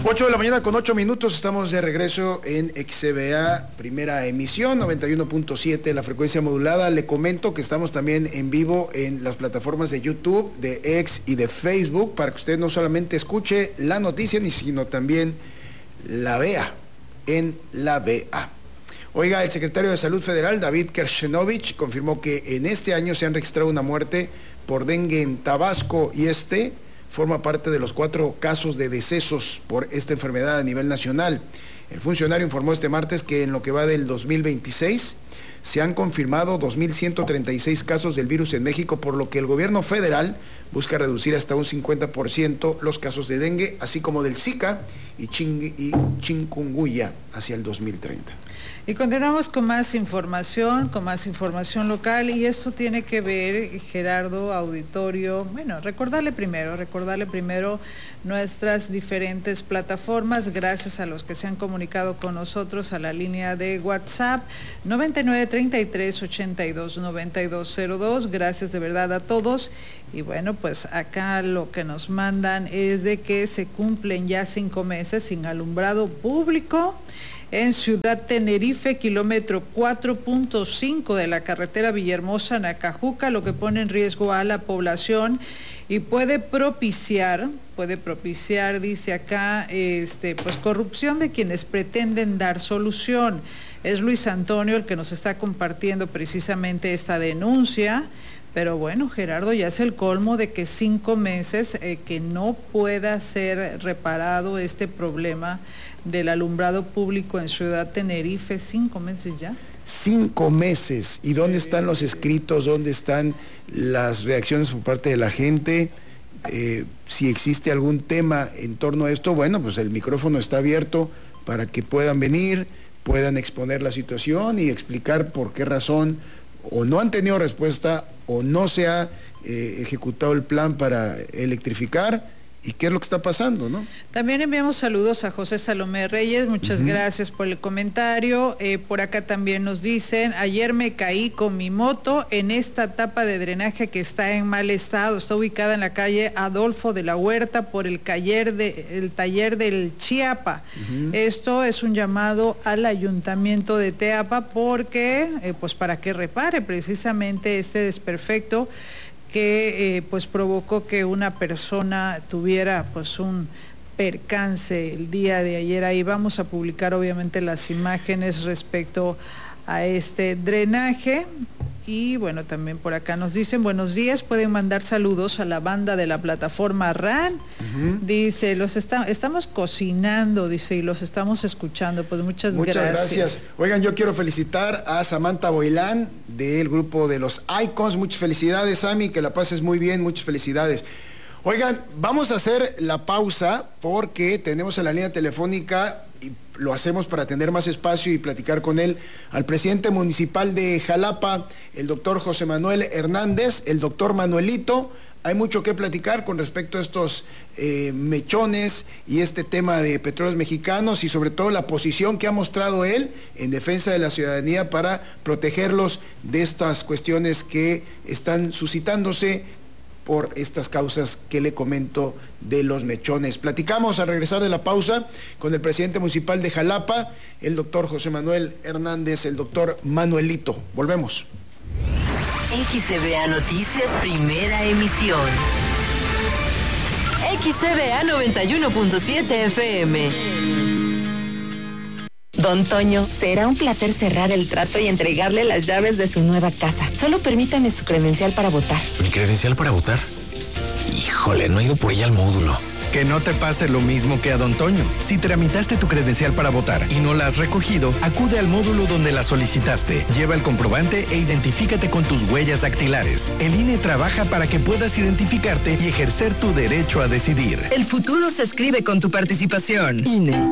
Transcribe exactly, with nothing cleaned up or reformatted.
ocho de la mañana con ocho minutos, estamos de regreso en X C B A, primera emisión, noventa y uno punto siete, la frecuencia modulada. Le comento que estamos también en vivo en las plataformas de YouTube, de X y de Facebook, para que usted no solamente escuche la noticia, sino también la vea en la V A. Oiga, el secretario de Salud Federal, David Kershenovich, confirmó que en este año se han registrado una muerte por dengue en Tabasco y este forma parte de los cuatro casos de decesos por esta enfermedad a nivel nacional. El funcionario informó este martes que en lo que va del dos mil veintiséis se han confirmado dos mil ciento treinta y seis casos del virus en México, por lo que el gobierno federal busca reducir hasta un cincuenta por ciento los casos de dengue, así como del Zika y, ching y chikungunya hacia el dos mil treinta. Y continuamos con más información, con más información local, y esto tiene que ver, Gerardo, auditorio, bueno, recordarle primero, recordarle primero nuestras diferentes plataformas, gracias a los que se han comunicado con nosotros a la línea de WhatsApp, noventa y nueve, treinta y tres, ochenta y dos, noventa y dos cero dos, gracias de verdad a todos. Y bueno, pues acá lo que nos mandan es de que se cumplen ya cinco meses sin alumbrado público en Ciudad Tenerife, kilómetro cuatro punto cinco de la carretera Villahermosa Nacajuca, lo que pone en riesgo a la población y puede propiciar, puede propiciar, dice acá, este, pues corrupción de quienes pretenden dar solución. Es Luis Antonio el que nos está compartiendo precisamente esta denuncia. Pero bueno, Gerardo, ya es el colmo de que cinco meses eh, que no pueda ser reparado este problema del alumbrado público en Ciudad Tenerife. Cinco meses ya. Cinco meses. ¿Y dónde están los escritos? ¿Dónde están las reacciones por parte de la gente? Eh, si existe algún tema en torno a esto, bueno, pues el micrófono está abierto para que puedan venir, puedan exponer la situación y explicar por qué razón o no han tenido respuesta o no se ha eh, ejecutado el plan para electrificar y qué es lo que está pasando, ¿no? También enviamos saludos a José Salomé Reyes, muchas uh-huh. gracias por el comentario. Eh, por acá también nos dicen, ayer me caí con mi moto en esta tapa de drenaje que está en mal estado, está ubicada en la calle Adolfo de la Huerta por el taller, de, el taller del Chiapa. Uh-huh. Esto es un llamado al ayuntamiento de Teapa porque, eh, pues para que repare precisamente este desperfecto que eh, pues provocó que una persona tuviera pues un percance el día de ayer. Ahí vamos a publicar obviamente las imágenes respecto a este drenaje. Y bueno, también por acá nos dicen, buenos días, pueden mandar saludos a la banda de la plataforma R A N. Uh-huh. Dice, los está, estamos cocinando, dice, y los estamos escuchando. Pues muchas, muchas gracias. Muchas gracias. Oigan, yo quiero felicitar a Samantha Boilán del grupo de los Icons. Muchas felicidades, Sami, que la pases muy bien, muchas felicidades. Oigan, vamos a hacer la pausa porque tenemos en la línea telefónica, y lo hacemos para tener más espacio y platicar con él, al presidente municipal de Jalapa, el doctor José Manuel Hernández, el doctor Manuelito. Hay mucho que platicar con respecto a estos eh, mechones y este tema de Petróleos Mexicanos y sobre todo la posición que ha mostrado él en defensa de la ciudadanía para protegerlos de estas cuestiones que están suscitándose por estas causas que le comento de los mechones. Platicamos al regresar de la pausa con el presidente municipal de Jalapa, el doctor José Manuel Hernández, el doctor Manuelito. Volvemos. X C B A Noticias, primera emisión. X C B A noventa y uno punto siete F M. Don Toño, será un placer cerrar el trato y entregarle las llaves de su nueva casa. Solo permítame su credencial para votar. ¿Mi credencial para votar? Híjole, no he ido por ella al módulo. Que no te pase lo mismo que a Don Toño. Si tramitaste tu credencial para votar y no la has recogido, acude al módulo donde la solicitaste. Lleva el comprobante e identifícate con tus huellas dactilares. El I N E trabaja para que puedas identificarte y ejercer tu derecho a decidir. El futuro se escribe con tu participación. I N E.